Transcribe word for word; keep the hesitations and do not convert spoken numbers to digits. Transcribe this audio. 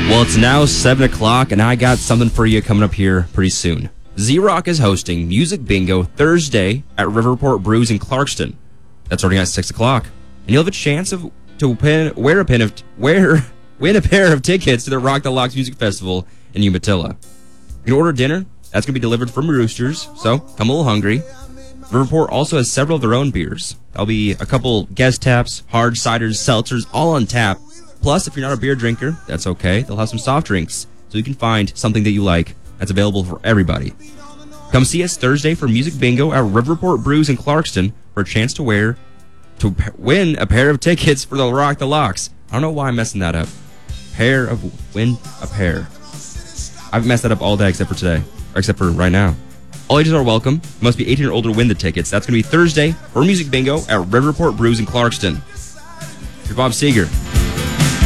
Well, it's now seven o'clock, and I got something for you coming up here pretty soon. Z-Rock is hosting Music Bingo Thursday at Riverport Brews in Clarkston. That's starting at six o'clock. And you'll have a chance of to win, wear a pin of, wear, win a pair of tickets to the Rock the Locks Music Festival in Umatilla. You can order dinner. That's going to be delivered from Roosters, so come a little hungry. Riverport also has several of their own beers. There'll be a couple guest taps, hard ciders, seltzers, all on tap. Plus, if you're not a beer drinker, that's okay. They'll have some soft drinks, so you can find something that you like that's available for everybody. Come see us Thursday for Music Bingo at Riverport Brews in Clarkston for a chance to wear, to p- win a pair of tickets for the Rock the Locks. I don't know why I'm messing that up. Pair of, win a pair. I've messed that up all day except for today, or except for right now. All ages are welcome. You must be eighteen or older to win the tickets. That's going to be Thursday for Music Bingo at Riverport Brews in Clarkston. You're Bob Seeger.